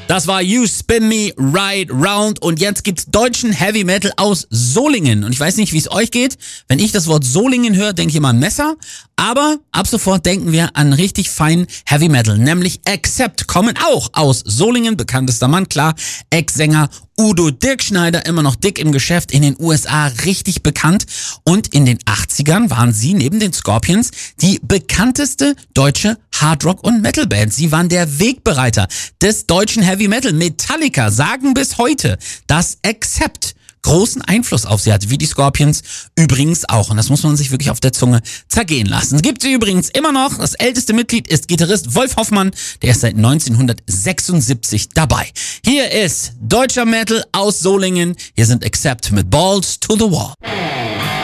Das war You Spin Me Right Round und jetzt gibt's deutschen Heavy Metal aus Solingen. Und ich weiß nicht, wie es euch geht. Wenn ich das Wort Solingen höre, denke ich immer an Messer. Aber ab sofort denken wir an richtig feinen Heavy Metal, nämlich Accept, kommen auch aus Solingen, bekanntester Mann, klar, Ex-Sänger Udo Dirkschneider, immer noch dick im Geschäft, in den USA richtig bekannt. Und in den 80ern waren sie neben den Scorpions die bekannteste deutsche Hardrock- und Metalband. Sie waren der Wegbereiter des deutschen Heavy Metal. Metallica sagen bis heute, dass Accept großen Einfluss auf sie hatte, wie die Scorpions übrigens auch. Und das muss man sich wirklich auf der Zunge zergehen lassen. Es gibt sie übrigens immer noch. Das älteste Mitglied ist Gitarrist Wolf Hoffmann. Der ist seit 1976 dabei. Hier ist deutscher Metal aus Solingen. Hier sind Accept mit Balls to the Wall.